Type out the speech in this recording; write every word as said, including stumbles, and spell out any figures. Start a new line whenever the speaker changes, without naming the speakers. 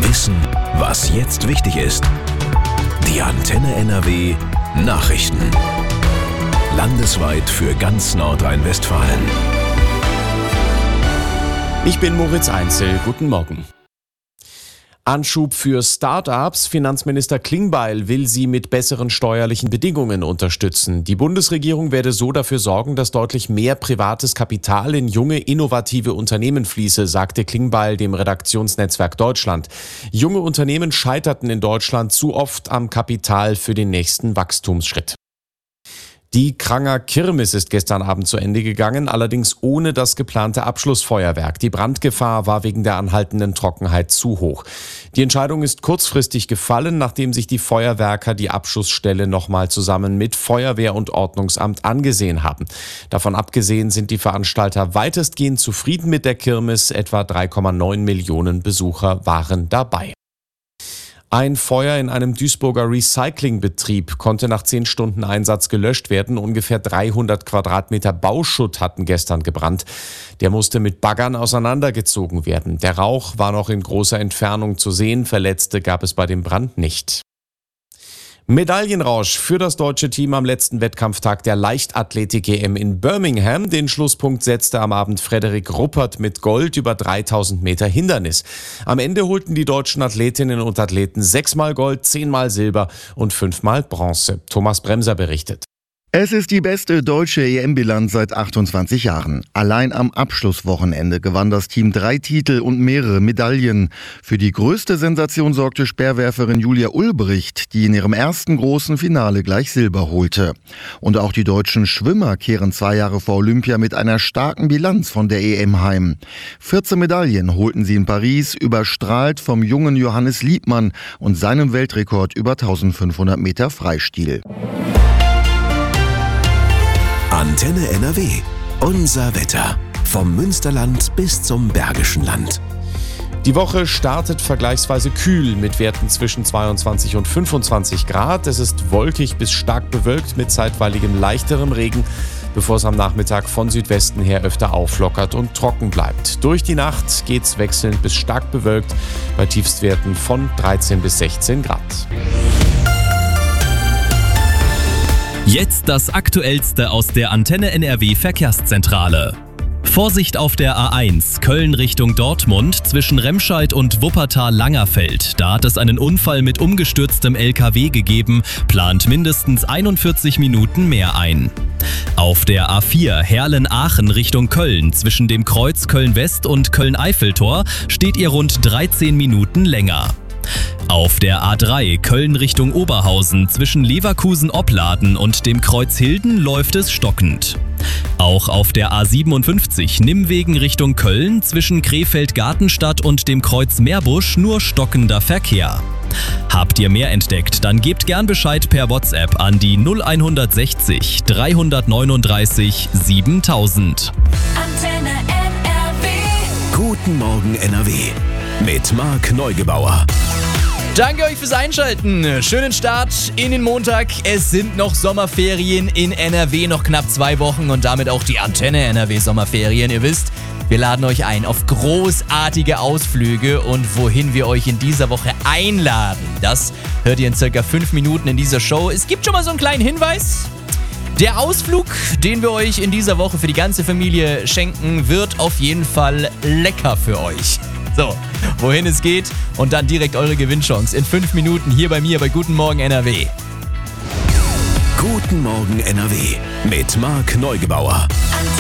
Wissen, was jetzt wichtig ist. Die Antenne N R W Nachrichten. Landesweit für ganz Nordrhein-Westfalen.
Ich bin Moritz Einzel. Guten Morgen. Anschub für Start-ups. Finanzminister Klingbeil will sie mit besseren steuerlichen Bedingungen unterstützen. Die Bundesregierung werde so dafür sorgen, dass deutlich mehr privates Kapital in junge, innovative Unternehmen fließe, sagte Klingbeil dem Redaktionsnetzwerk Deutschland. Junge Unternehmen scheiterten in Deutschland zu oft am Kapital für den nächsten Wachstumsschritt. Die Kranger Kirmes ist gestern Abend zu Ende gegangen, allerdings ohne das geplante Abschlussfeuerwerk. Die Brandgefahr war wegen der anhaltenden Trockenheit zu hoch. Die Entscheidung ist kurzfristig gefallen, nachdem sich die Feuerwerker die Abschussstelle nochmal zusammen mit Feuerwehr und Ordnungsamt angesehen haben. Davon abgesehen sind die Veranstalter weitestgehend zufrieden mit der Kirmes. Etwa drei Komma neun Millionen Besucher waren dabei. Ein Feuer in einem Duisburger Recyclingbetrieb konnte nach zehn Stunden Einsatz gelöscht werden. Ungefähr dreihundert Quadratmeter Bauschutt hatten gestern gebrannt. Der musste mit Baggern auseinandergezogen werden. Der Rauch war noch in großer Entfernung zu sehen. Verletzte gab es bei dem Brand nicht. Medaillenrausch für das deutsche Team am letzten Wettkampftag der Leichtathletik-E M in Birmingham. Den Schlusspunkt setzte am Abend Frederik Ruppert mit Gold über dreitausend Meter Hindernis. Am Ende holten die deutschen Athletinnen und Athleten sechsmal Gold, zehnmal Silber und fünfmal Bronze. Thomas Bremser berichtet.
Es ist die beste deutsche E M-Bilanz seit achtundzwanzig Jahren. Allein am Abschlusswochenende gewann das Team drei Titel und mehrere Medaillen. Für die größte Sensation sorgte Speerwerferin Julia Ulbricht, die in ihrem ersten großen Finale gleich Silber holte. Und auch die deutschen Schwimmer kehren zwei Jahre vor Olympia mit einer starken Bilanz von der E M heim. vierzehn Medaillen holten sie in Paris, überstrahlt vom jungen Johannes Liebmann und seinem Weltrekord über eintausendfünfhundert Meter Freistil.
Antenne N R W. Unser Wetter. Vom Münsterland bis zum Bergischen Land.
Die Woche startet vergleichsweise kühl mit Werten zwischen zweiundzwanzig und fünfundzwanzig Grad. Es ist wolkig bis stark bewölkt mit zeitweiligem leichterem Regen, bevor es am Nachmittag von Südwesten her öfter auflockert und trocken bleibt. Durch die Nacht geht's wechselnd bis stark bewölkt bei Tiefstwerten von dreizehn bis sechzehn Grad.
Jetzt das Aktuellste aus der Antenne N R W Verkehrszentrale. Vorsicht auf der A eins, Köln Richtung Dortmund, zwischen Remscheid und Wuppertal-Langerfeld. Da hat es einen Unfall mit umgestürztem L K W gegeben, plant mindestens einundvierzig Minuten mehr ein. Auf der A vier, Herlen-Aachen Richtung Köln, zwischen dem Kreuz Köln-West und Köln-Eiffeltor, steht ihr rund dreizehn Minuten länger. Auf der A drei, Köln Richtung Oberhausen, zwischen Leverkusen-Opladen und dem Kreuz Hilden läuft es stockend. Auch auf der A siebenundfünfzig, Nimmwegen Richtung Köln, zwischen Krefeld-Gartenstadt und dem Kreuz Meerbusch nur stockender Verkehr. Habt ihr mehr entdeckt, dann gebt gern Bescheid per WhatsApp an die null sechzig, dreihundertneununddreißig, siebentausend.
Antenne N R W.
Guten Morgen N R W. Mit Marc Neugebauer.
Danke euch fürs Einschalten. Schönen Start in den Montag. Es sind noch Sommerferien in N R W, noch knapp zwei Wochen und damit auch die Antenne N R W Sommerferien. Ihr wisst, wir laden euch ein auf großartige Ausflüge und wohin wir euch in dieser Woche einladen, das hört ihr in circa fünf Minuten in dieser Show. Es gibt schon mal so einen kleinen Hinweis. Der Ausflug, den wir euch in dieser Woche für die ganze Familie schenken, wird auf jeden Fall lecker für euch. So, wohin es geht und dann direkt eure Gewinnchance in fünf Minuten hier bei mir bei Guten Morgen N R W.
Guten Morgen N R W mit Marc Neugebauer.